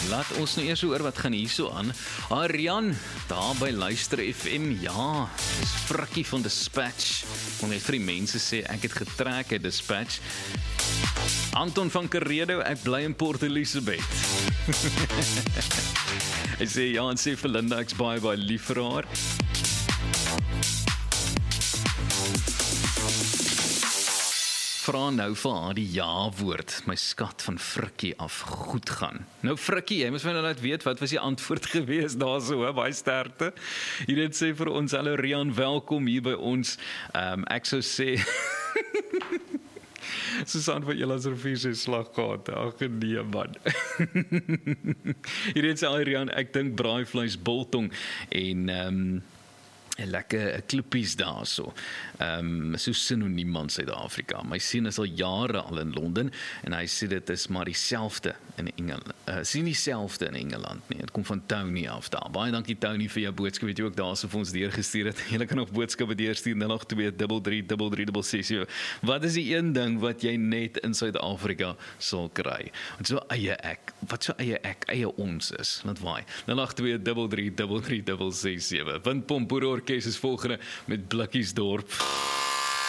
Laat ons nou eers hoor wat gaan hier so aan. Arjan, daar by Luister FM, ja, dis Frikkie van Dispatch. Om net vir die mense sê, ek het getrek uit Dispatch. Anton van Karedo, ek bly in Port Elizabeth. Hy sê, ja, en sê vir Linda, ek's baie lief vir haar. Vra nou vir haar die ja-woord, my skat van Frikkie af goed gaan. Nou Frikkie, jy moes my nou laat weet, wat was die antwoord gewees daar so, baie sterkte. Jy dit sê vir ons, hallo Rian, welkom hier by ons. Ek sou sê, Susan van Elas Rivier se slag gehad, ag nee man. Jy dit sê, Rian, ek dink braaivleis biltong en, 'n lekker klippies daar so. So sinoniem aan Suid-Afrika. My seun is al jare al in Londen en hy sê dit is maar dieselfde in Engeland. Sien dieselfde in Engeland nie. Dit kom van Tony af daar. Baie dankie Tony vir jou boodskap. Weet jy ook daar so vir ons deurgestuur het. Jy kan nog boodskappe deurstuur 08233366. Wat is die een ding wat jy net in Suid-Afrika sal kry? Wat so eie ek, eie ons is. Laat waai. 08233366. Want Pompoen Orkes is volgende met Blikkiesdorp.